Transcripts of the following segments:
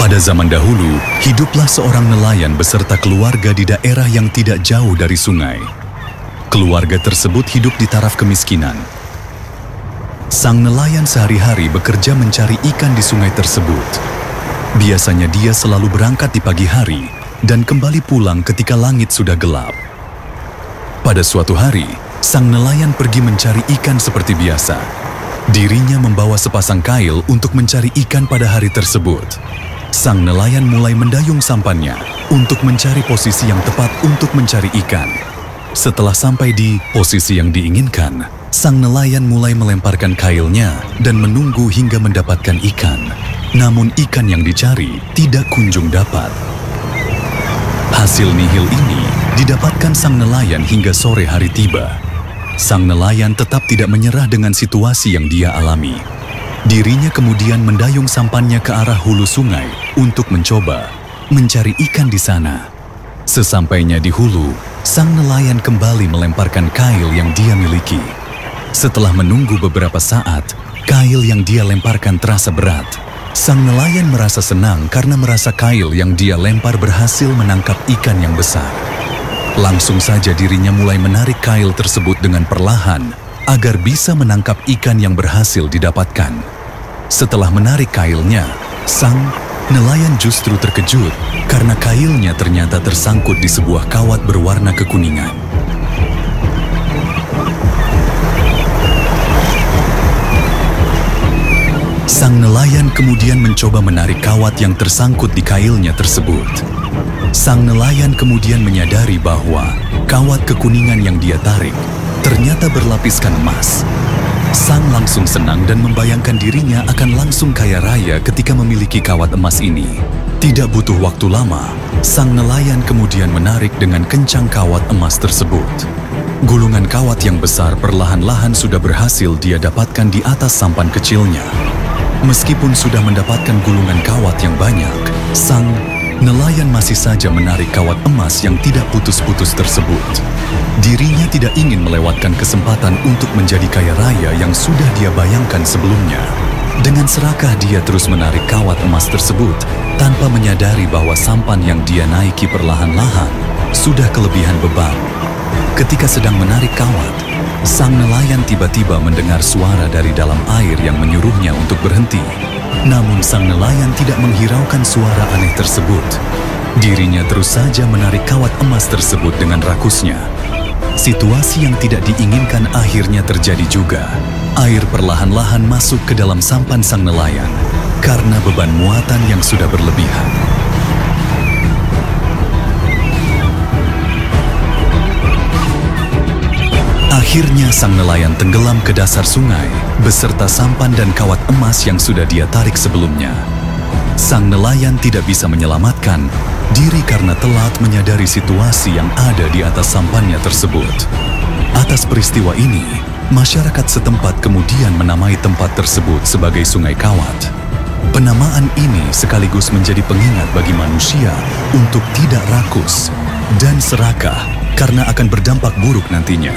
Pada zaman dahulu, hiduplah seorang nelayan beserta keluarga di daerah yang tidak jauh dari sungai. Keluarga tersebut hidup di taraf kemiskinan. Sang nelayan sehari-hari bekerja mencari ikan di sungai tersebut. Biasanya dia selalu berangkat di pagi hari dan kembali pulang ketika langit sudah gelap. Pada suatu hari, sang nelayan pergi mencari ikan seperti biasa. Dirinya membawa sepasang kail untuk mencari ikan pada hari tersebut. Sang nelayan mulai mendayung sampannya untuk mencari posisi yang tepat untuk mencari ikan. Setelah sampai di posisi yang diinginkan, sang nelayan mulai melemparkan kailnya dan menunggu hingga mendapatkan ikan. Namun ikan yang dicari tidak kunjung dapat. Hasil nihil ini didapatkan sang nelayan hingga sore hari tiba. Sang nelayan tetap tidak menyerah dengan situasi yang dia alami. Dirinya kemudian mendayung sampannya ke arah hulu sungai untuk mencoba mencari ikan di sana. Sesampainya di hulu, sang nelayan kembali melemparkan kail yang dia miliki. Setelah menunggu beberapa saat, kail yang dia lemparkan terasa berat. Sang nelayan merasa senang karena merasa kail yang dia lempar berhasil menangkap ikan yang besar. Langsung saja dirinya mulai menarik kail tersebut dengan perlahan agar bisa menangkap ikan yang berhasil didapatkan. Setelah menarik kailnya, sang nelayan justru terkejut karena kailnya ternyata tersangkut di sebuah kawat berwarna kekuningan. Sang nelayan kemudian mencoba menarik kawat yang tersangkut di kailnya tersebut. Sang nelayan kemudian menyadari bahwa kawat kekuningan yang dia tarik ternyata berlapiskan emas. Sang langsung senang dan membayangkan dirinya akan langsung kaya raya ketika memiliki kawat emas ini. Tidak butuh waktu lama, sang nelayan kemudian menarik dengan kencang kawat emas tersebut. Gulungan kawat yang besar perlahan-lahan sudah berhasil dia dapatkan di atas sampan kecilnya. Meskipun sudah mendapatkan gulungan kawat yang banyak, sang nelayan masih saja menarik kawat emas yang tidak putus-putus tersebut. Dirinya tidak ingin melewatkan kesempatan untuk menjadi kaya raya yang sudah dia bayangkan sebelumnya. Dengan serakah dia terus menarik kawat emas tersebut, tanpa menyadari bahwa sampan yang dia naiki perlahan-lahan sudah kelebihan beban. Ketika sedang menarik kawat, sang nelayan tiba-tiba mendengar suara dari dalam air yang menyuruhnya untuk berhenti. Namun sang nelayan tidak menghiraukan suara aneh tersebut. Dirinya terus saja menarik kawat emas tersebut dengan rakusnya. Situasi yang tidak diinginkan akhirnya terjadi juga. Air perlahan-lahan masuk ke dalam sampan sang nelayan karena beban muatan yang sudah berlebihan. Akhirnya sang nelayan tenggelam ke dasar sungai beserta sampan dan kawat emas yang sudah dia tarik sebelumnya. Sang nelayan tidak bisa menyelamatkan diri karena telat menyadari situasi yang ada di atas sampannya tersebut. Atas peristiwa ini, masyarakat setempat kemudian menamai tempat tersebut sebagai Sungai Kawat. Penamaan ini sekaligus menjadi pengingat bagi manusia untuk tidak rakus dan serakah karena akan berdampak buruk nantinya.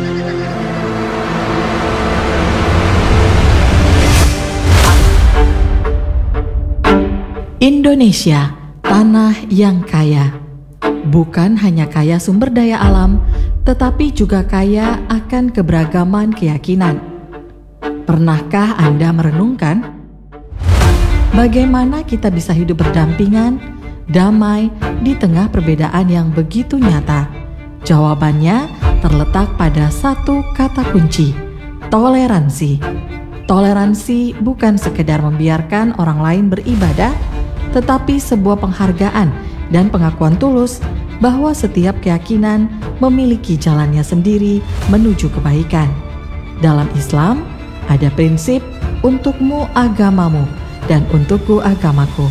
Indonesia, tanah yang kaya. Bukan hanya kaya sumber daya alam, tetapi juga kaya akan keberagaman keyakinan. Pernahkah Anda merenungkan bagaimana kita bisa hidup berdampingan, damai di tengah perbedaan yang begitu nyata? Jawabannya terletak pada satu kata kunci, toleransi. Toleransi bukan sekedar membiarkan orang lain beribadah, tetapi sebuah penghargaan dan pengakuan tulus bahwa setiap keyakinan memiliki jalannya sendiri menuju kebaikan. Dalam Islam, ada prinsip untukmu agamamu dan untukku agamaku.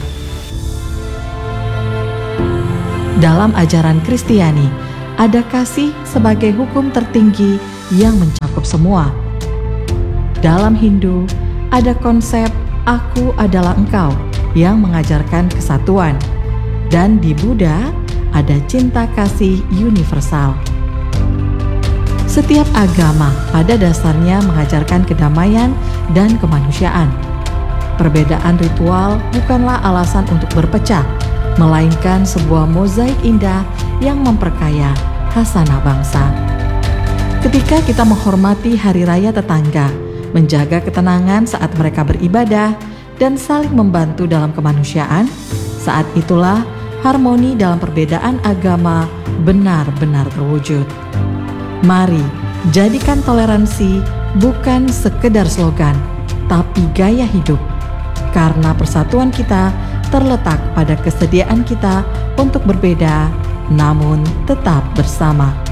Dalam ajaran Kristiani, ada kasih sebagai hukum tertinggi yang mencakup semua. Dalam Hindu, ada konsep aku adalah engkau yang mengajarkan kesatuan. Dan di Buddha, ada cinta kasih universal. Setiap agama pada dasarnya mengajarkan kedamaian dan kemanusiaan. Perbedaan ritual bukanlah alasan untuk berpecah, melainkan sebuah mozaik indah yang memperkaya khasanah bangsa. Ketika kita menghormati hari raya tetangga, menjaga ketenangan saat mereka beribadah, dan saling membantu dalam kemanusiaan, saat itulah harmoni dalam perbedaan agama benar-benar terwujud. Mari jadikan toleransi bukan sekedar slogan, tapi gaya hidup. Karena persatuan kita terletak pada kesediaan kita untuk berbeda, namun tetap bersama.